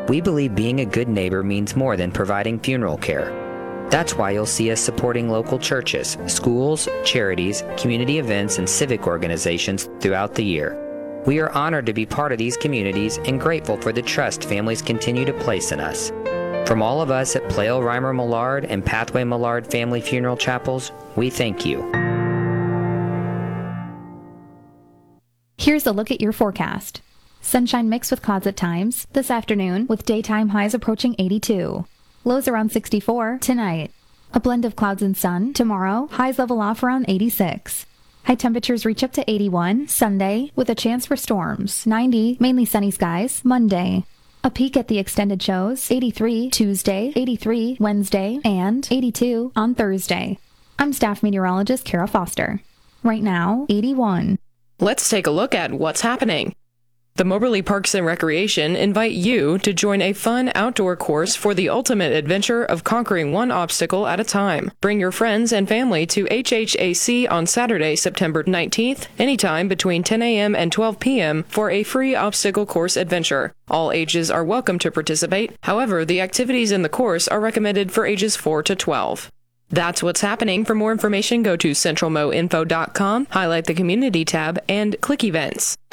We believe being a good neighbor means more than providing funeral care. That's why you'll see us supporting local churches, schools, charities, community events, and civic organizations throughout the year. We are honored to be part of these communities and grateful for the trust families continue to place in us. From all of us at Pleo Reimer Millard and Pathway Millard Family Funeral Chapels, we thank you. Here's a look at your forecast. Sunshine mixed with clouds at times this afternoon, with daytime highs approaching 82. Lows around 64 tonight. A blend of clouds and sun tomorrow, highs level off around 86. High temperatures reach up to 81 Sunday, with a chance for storms. 90, mainly sunny skies, Monday. A peak at the extended shows, 83 Tuesday, 83 Wednesday, and 82 on Thursday. I'm staff meteorologist Kara Foster. Right now, 81. Let's take a look at what's happening. The Moberly Parks and Recreation invite you to join a fun outdoor course for the ultimate adventure of conquering one obstacle at a time. Bring your friends and family to HHAC on Saturday, September 19th, anytime between 10 a.m. and 12 p.m. for a free obstacle course adventure. All ages are welcome to participate. However, the activities in the course are recommended for ages 4 to 12. That's what's happening. For more information, go to centralmoinfo.com, highlight the community tab, and click events.